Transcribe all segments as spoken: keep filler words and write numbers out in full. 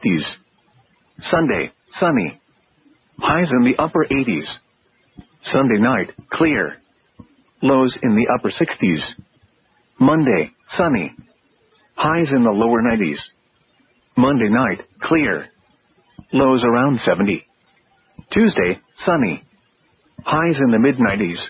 fifties. Sunday, sunny. Highs in the upper eighties. Sunday night, clear. Lows in the upper sixties. Monday, sunny. Highs in the lower nineties. Monday night, clear. Lows around seventy. Tuesday, sunny. Highs in the mid nineties.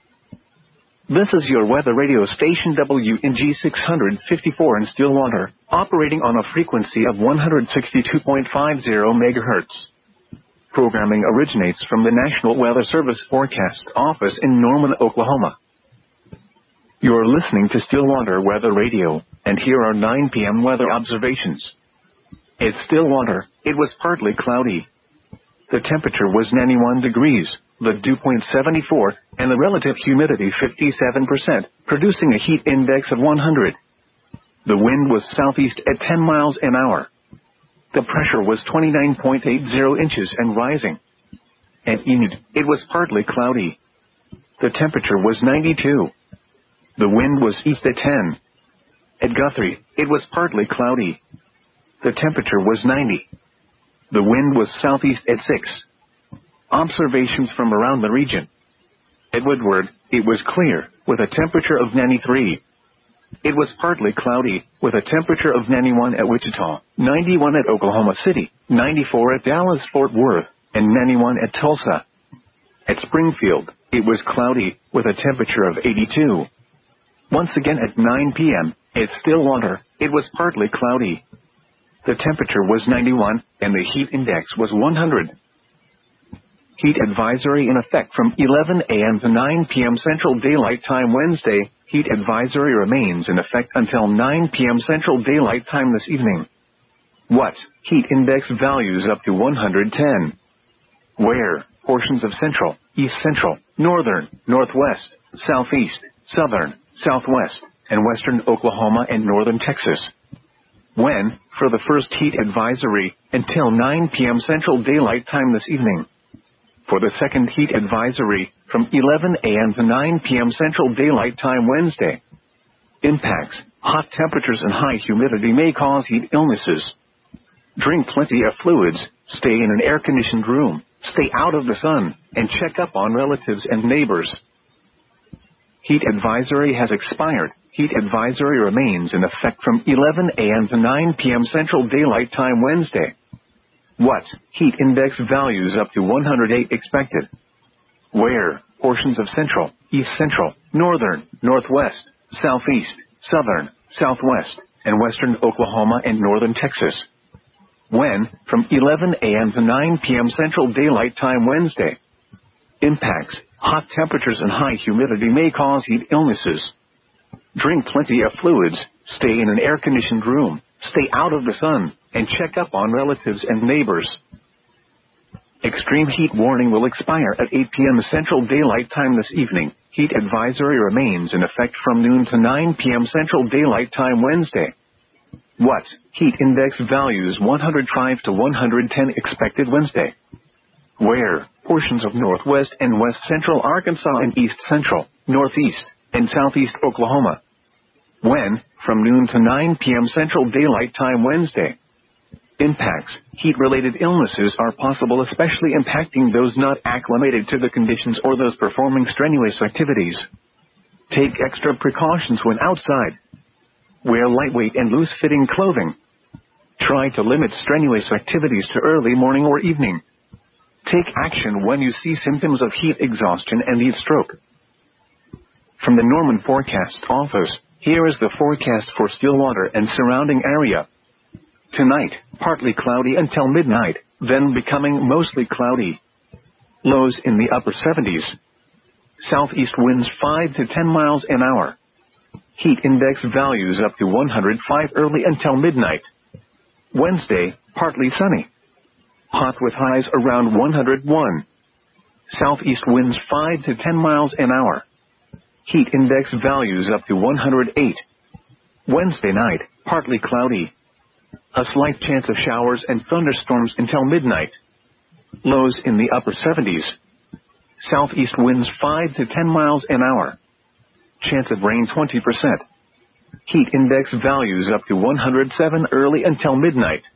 This is your weather radio station W N G six fifty-four in Stillwater, operating on a frequency of one sixty-two point five zero megahertz. Programming originates from the National Weather Service Forecast Office in Norman, Oklahoma. You're listening to Stillwater Weather Radio, and here are nine p m weather observations. At Stillwater, it was partly cloudy. The temperature was ninety-one degrees, the dew point seventy-four, and the relative humidity fifty-seven percent, producing a heat index of one hundred. The wind was southeast at ten miles an hour. The pressure was twenty-nine point eight zero inches and rising. At Enid, it was partly cloudy. The temperature was ninety-two. The wind was east at ten. At Guthrie, it was partly cloudy. The temperature was ninety. The wind was southeast at six. Observations from around the region. At Woodward, it was clear, with a temperature of ninety-three. It was partly cloudy, with a temperature of ninety-one at Wichita, ninety-one at Oklahoma City, ninety-four at Dallas-Fort Worth, and ninety-one at Tulsa. At Springfield, it was cloudy, with a temperature of eighty-two. Once again at nine p m, at Stillwater, it was partly cloudy. The temperature was ninety-one, and the heat index was one hundred. Heat advisory in effect from eleven a m to nine p m Central Daylight Time Wednesday. Heat advisory remains in effect until nine p m Central Daylight Time this evening. What? Heat index values up to one hundred ten. Where? Portions of central, east central, northern, northwest, southeast, southern, southwest, and western Oklahoma and northern Texas. When? For the first heat advisory, until nine p m Central Daylight Time this evening. For the second heat advisory, from eleven a m to nine p m Central Daylight Time Wednesday. Impacts. Hot temperatures and high humidity may cause heat illnesses. Drink plenty of fluids, stay in an air-conditioned room, stay out of the sun, and check up on relatives and neighbors. Heat advisory has expired. Heat advisory remains in effect from eleven a m to nine p m Central Daylight Time Wednesday. What? Heat index values up to one hundred eight expected. Where? Portions of central, east central, northern, northwest, southeast, southern, southwest, and western Oklahoma and northern Texas. When? From eleven a m to nine p m Central Daylight Time Wednesday. Impacts. Hot temperatures and high humidity may cause heat illnesses. Drink plenty of fluids, stay in an air-conditioned room, stay out of the sun, and check up on relatives and neighbors. Extreme heat warning will expire at eight p m Central Daylight Time this evening. Heat advisory remains in effect from noon to nine p m Central Daylight Time Wednesday. What? Heat index values one hundred five to one hundred ten expected Wednesday. Where? Portions of northwest and west central Arkansas and east central, northeast, and southeast Oklahoma. When? From noon to nine p m Central Daylight Time Wednesday. Impacts. Heat-related illnesses are possible, especially impacting those not acclimated to the conditions or those performing strenuous activities. Take extra precautions when outside. Wear lightweight and loose-fitting clothing. Try to limit strenuous activities to early morning or evening. Take action when you see symptoms of heat exhaustion and heat stroke. From the Norman Forecast Office, here is the forecast for Stillwater and surrounding area. Tonight, partly cloudy until midnight, then becoming mostly cloudy. Lows in the upper seventies. Southeast winds five to ten miles an hour. Heat index values up to one hundred five early until midnight. Wednesday, partly sunny. Hot with highs around one hundred one. Southeast winds five to ten miles an hour. Heat index values up to one hundred eight. Wednesday night, partly cloudy. A slight chance of showers and thunderstorms until midnight. Lows in the upper seventies. Southeast winds five to ten miles an hour. Chance of rain twenty percent. Heat index values up to one hundred seven early until midnight.